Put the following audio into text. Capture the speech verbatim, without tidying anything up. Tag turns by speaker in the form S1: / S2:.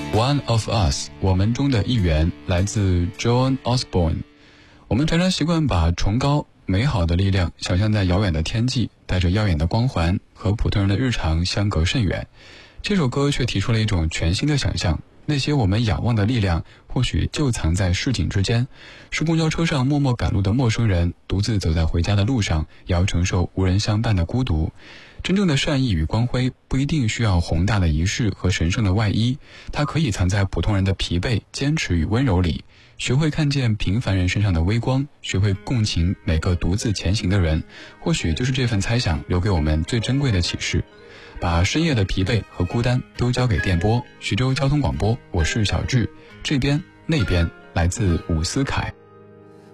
S1: One of Us， 我们中的一员，来自 Joan Osborne。我们常常习惯把崇高美好的力量想象在遥远的天际，带着耀眼的光环，和普通人的日常相隔甚远。这首歌却提出了一种全新的想象，那些我们仰望的力量或许就藏在市井之间，是公交车上默默赶路的陌生人，独自走在回家的路上，也要承受无人相伴的孤独。真正的善意与光辉不一定需要宏大的仪式和神圣的外衣，它可以藏在普通人的疲惫、坚持与温柔里。学会看见平凡人身上的微光，学会共情每个独自前行的人，或许就是这份猜想留给我们最珍贵的启示。把深夜的疲惫和孤单都交给电波，徐州交通广播，我是小智，这边那边来自伍思凯。